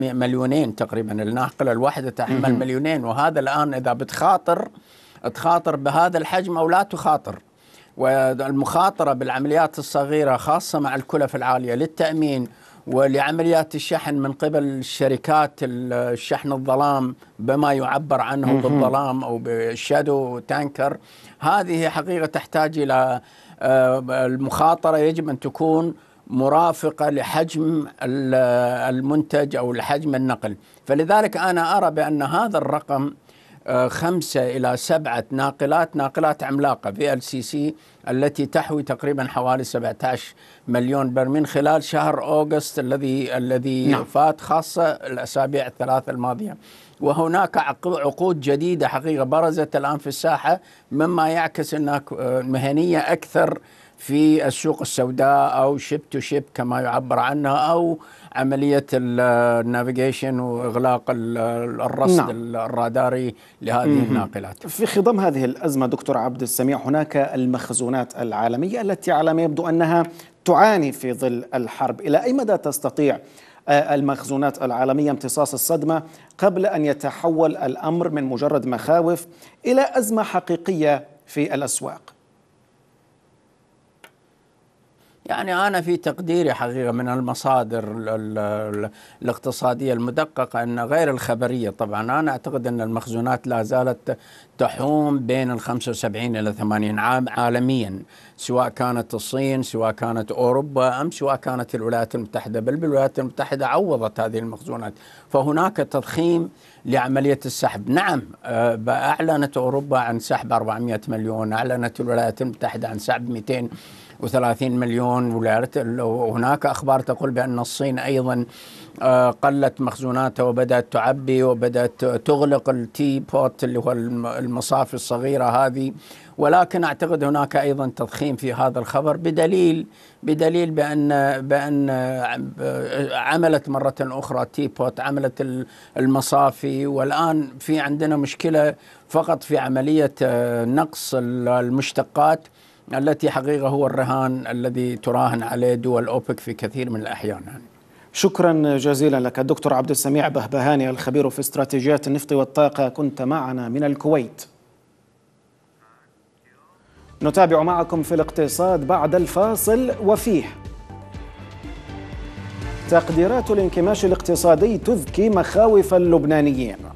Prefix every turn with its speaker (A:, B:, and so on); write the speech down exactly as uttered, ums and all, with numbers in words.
A: مليونين تقريبا، الناقلة الواحدة تحمل مليونين، وهذا الآن إذا بتخاطر تخاطر بهذا الحجم أو لا تخاطر. والمخاطرة بالعمليات الصغيرة خاصة مع الكلف العالية للتأمين ولعمليات الشحن من قبل الشركات الشحن الظلام بما يعبر عنه بالظلام أو بالشادو تانكر، هذه حقيقة تحتاج إلى المخاطرة يجب أن تكون مرافقة لحجم المنتج أو لحجم النقل. فلذلك أنا أرى بأن هذا الرقم خمسة إلى سبعة ناقلات ناقلات عملاقة في ال سي سي التي تحوي تقريبا حوالي سبعة عشر مليون برميل خلال شهر أغسطس الذي الذي نعم. فات، خاصة الأسابيع الثلاثة الماضية. وهناك عقود جديدة حقيقة برزت الآن في الساحة، مما يعكس أنها مهنية أكثر في السوق السوداء أو شيب تو شيب كما يعبر عنها، أو عملية النافيجيشن وإغلاق الرصد نعم. الراداري لهذه الناقلات.
B: في خضم هذه الأزمة دكتور عبد السميع، هناك المخزونات العالمية التي على ما يبدو أنها تعاني في ظل الحرب. إلى أي مدى تستطيع المخزونات العالمية امتصاص الصدمة قبل أن يتحول الأمر من مجرد مخاوف إلى أزمة حقيقية في الأسواق؟
A: يعني أنا في تقديري حقيقة من المصادر الاقتصادية المدققة أن غير الخبرية طبعا، أنا أعتقد أن المخزونات لا زالت تحوم بين الخمسة وسبعين إلى ثمانين عام عالميا، سواء كانت الصين سواء كانت أوروبا أم سواء كانت الولايات المتحدة، بل بالولايات المتحدة عوضت هذه المخزونات. فهناك تضخيم لعملية السحب. نعم أعلنت أوروبا عن سحب أربعمئة مليون، أعلنت الولايات المتحدة عن سحب مئتين وثلاثين مليون، وهناك أخبار تقول بأن الصين أيضا قلت مخزوناتها وبدأت تعبي وبدأت تغلق التي بوت اللي هو المصافي الصغيرة هذه. ولكن أعتقد هناك أيضا تضخيم في هذا الخبر بدليل بدليل بأن بأن عملت مرة أخرى تي بوت، عملت المصافي، والآن في عندنا مشكلة فقط في عملية نقص المشتقات التي حقيقة هو الرهان الذي تراهن عليه دول أوبك في كثير من الأحيان.
B: شكرا جزيلا لك الدكتور عبد السميع بهبهاني، الخبير في استراتيجيات النفط والطاقة، كنت معنا من الكويت. نتابع معكم في الاقتصاد بعد الفاصل، وفيه تقديرات الانكماش الاقتصادي تذكي مخاوف اللبنانيين.